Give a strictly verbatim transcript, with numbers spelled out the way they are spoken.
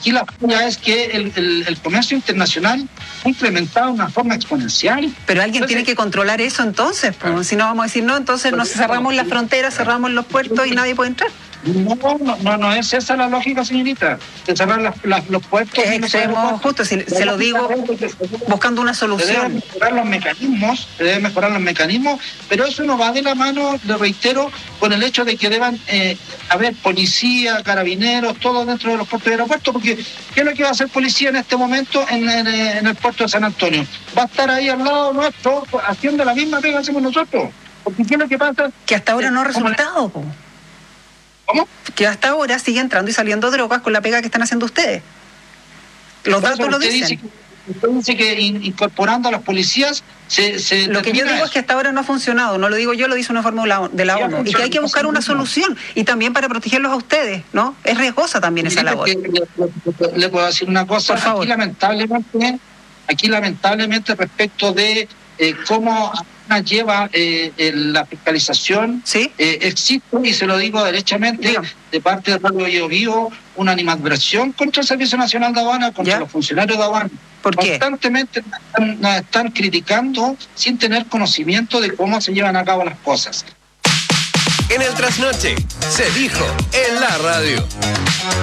aquí la falla es que el, el, el comercio internacional ha incrementado de una forma exponencial. Pero alguien entonces, tiene que controlar eso entonces, pues, si no vamos a decir no, entonces nos cerramos las fronteras, cerramos los puertos y nadie puede entrar. No, no, no, no es esa la lógica, señorita, de cerrar las, las, los puertos. Es extremo, justo, si, se lo digo, buscando una solución. Se deben mejorar los mecanismos, se deben mejorar los mecanismos, pero eso no va de la mano, le reitero, con el hecho de que deban eh, haber policía, carabineros, todo dentro de los puertos y aeropuertos, porque ¿qué es lo que va a hacer policía en este momento en, en, en el puerto de San Antonio? Va a estar ahí al lado nuestro, haciendo la misma pega que hacemos nosotros, porque ¿qué es lo que pasa? Que hasta ahora no ha resultado, po. ¿Cómo? Que hasta ahora sigue entrando y saliendo drogas con la pega que están haciendo ustedes. Los Por datos lo dicen. Dice que, usted dice que in, incorporando a los policías se... se lo que yo digo eso. es que hasta ahora no ha funcionado, no lo digo yo, lo dice una forma de la ONU, y que hay que buscar una solución, y también para protegerlos a ustedes, ¿no? Es riesgosa también esa labor. Le, le, le puedo decir una cosa, por favor. Aquí lamentablemente, aquí lamentablemente respecto de eh, cómo lleva eh, la fiscalización, ¿sí? eh, existe, y se lo digo derechamente, Dígame. de parte del pueblo Bio Bio, una animadversión contra el Servicio Nacional de Aduana, contra ¿Ya? los funcionarios de aduana. ¿Por qué? Constantemente nos están, nos están criticando sin tener conocimiento de cómo se llevan a cabo las cosas. En el Trasnoche se dijo en la radio.